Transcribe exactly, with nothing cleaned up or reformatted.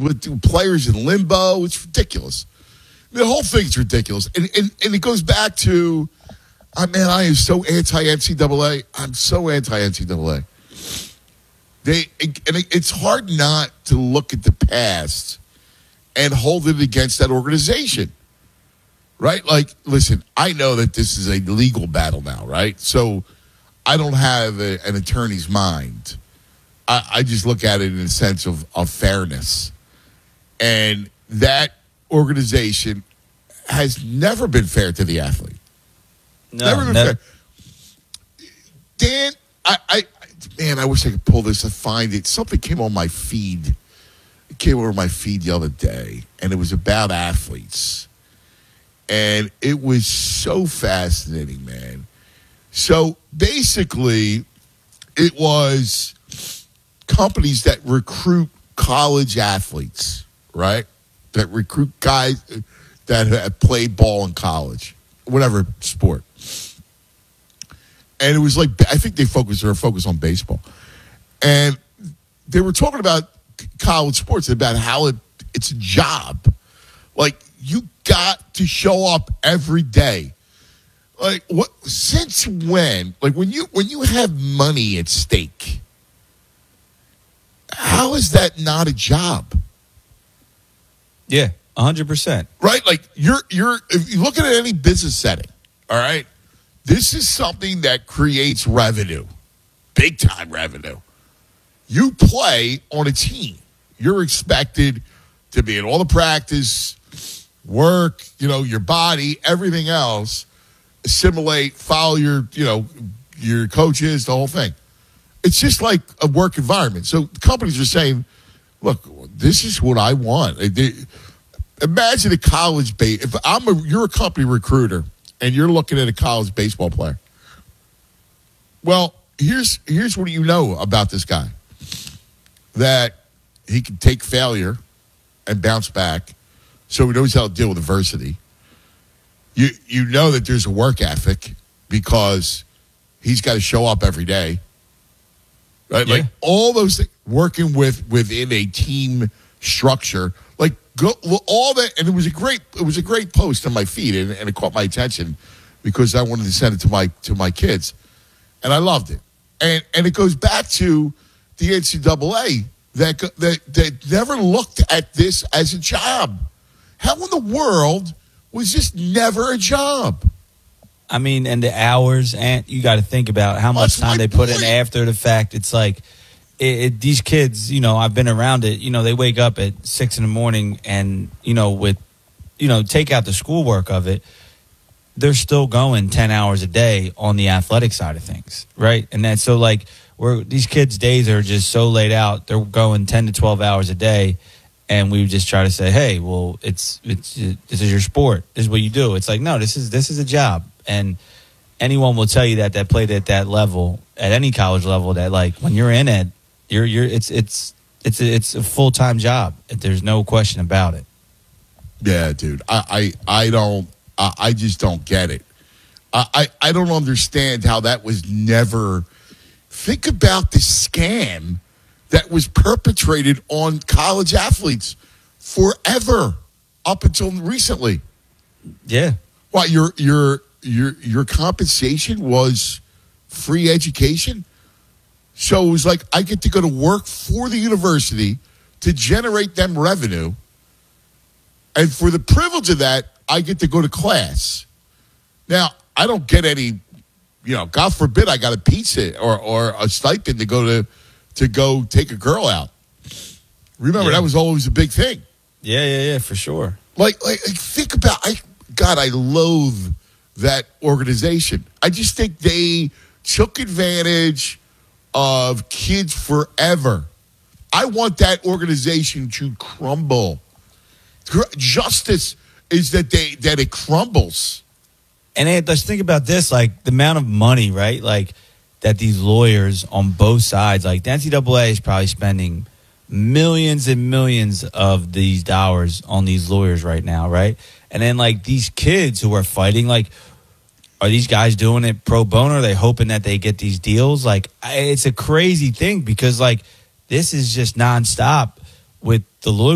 with players in limbo. It's ridiculous. The whole thing's ridiculous. And, and, and it goes back to, I man, I am so anti-N C double A. I'm so anti-N C double A. They, and it's hard not to look at the past and hold it against that organization, right? Like, listen, I know that this is a legal battle now, right? So I don't have a, an attorney's mind. I, I just look at it in a sense of, of fairness. And that organization has never been fair to the athlete. No, never been no. fair. Dan, I, I, man, I wish I could pull this and find it. Something came on my feed. It came over my feed the other day, and it was about athletes. And it was so fascinating, man. So basically, it was companies that recruit college athletes, right? That recruit guys that have played ball in college, whatever sport. And it was like, I think they focused, or focused on baseball. And they were talking about college sports, about how it, it's a job. Like, you got to show up every day. Like, what? Since when? Like, when you when you have money at stake, how is that not a job? Yeah, one hundred percent. Right? Like, you're you're if you look at any business setting, all right? This is something that creates revenue, big time revenue. You play on a team. You're expected to be in all the practice, work, you know, your body, everything else, assimilate, follow your, you know, your coaches, the whole thing. It's just like a work environment. So companies are saying, look, this is what I want. They, imagine a college base. If I'm a, you're a company recruiter and you're looking at a college baseball player. Well, here's here's what you know about this guy. That he can take failure and bounce back. So he knows how to deal with adversity. You you know that there's a work ethic because he's got to show up every day. Right? Yeah. Like all those things, working with within a team structure. Like go, all that, and it was a great it was a great post on my feed, and, and it caught my attention because I wanted to send it to my to my kids, and I loved it. And and it goes back to the N C double A that that that never looked at this as a job. How in the world was this never a job? I mean, and the hours, and you got to think about how much That's time my they put point. in after the fact. It's like it, it, these kids, you know, I've been around it. You know, they wake up at six in the morning, and you know, with you know, take out the schoolwork of it, they're still going ten hours a day on the athletic side of things, right? And then so like, where these kids' days are just so laid out, they're going ten to twelve hours a day. And we just try to say, hey, well, it's it's this is your sport. This is what you do. It's like, no, this is this is a job. And anyone will tell you that that played at that level, at any college level, that like when you're in it, you're you're it's it's it's a, it's a full time job. There's no question about it. Yeah, dude. I I, I don't. I, I just don't get it. I, I I don't understand how that was never. Think about the scam that was perpetrated on college athletes forever up until recently. Yeah. What, your your your your compensation was free education? So it was like I get to go to work for the university to generate them revenue. And for the privilege of that, I get to go to class. Now, I don't get any, you know, God forbid I got a pizza or, or a stipend to go to to go take a girl out. Remember, Yeah. that was always a big thing. Yeah, yeah, yeah, for sure. Like, like, like think about, I God, I loathe that organization. I just think they took advantage of kids forever. I want that organization to crumble. Justice is that they that it crumbles. And then, let's think about this, like the amount of money, right? Like that these lawyers on both sides, like the N C double A is probably spending millions and millions of these dollars on these lawyers right now, right? And then like these kids who are fighting, like, are these guys doing it pro bono? Are they hoping that they get these deals? Like, it's a crazy thing because like this is just nonstop with the lawyers.